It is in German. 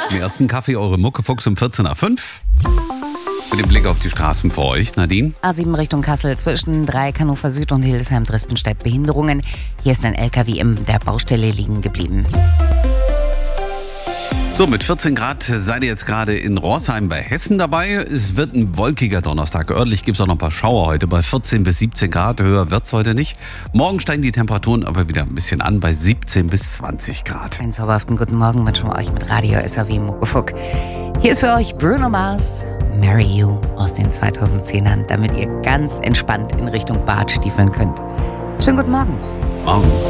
zum ersten Kaffee eure Muckefuchs um 14 nach 5. Mit dem Blick auf die Straßen für euch, Nadine. A7 Richtung Kassel zwischen Dreieck, Hannover Süd und Hildesheim-Dresdenstedt Behinderungen. Hier ist ein LKW in der Baustelle liegen geblieben. So, mit 14 Grad seid ihr jetzt gerade in Rorsheim bei Hessen dabei. Es wird ein wolkiger Donnerstag. Örtlich gibt es auch noch ein paar Schauer heute bei 14 bis 17 Grad. Höher wird es heute nicht. Morgen steigen die Temperaturen aber wieder ein bisschen an bei 17 bis 20 Grad. Einen zauberhaften guten Morgen wünschen wir euch mit Radio SAW Muckefuck. Hier ist für euch Bruno Mars, Marry You aus den 2010ern, damit ihr ganz entspannt in Richtung Bad stiefeln könnt. Schönen guten Morgen. Morgen.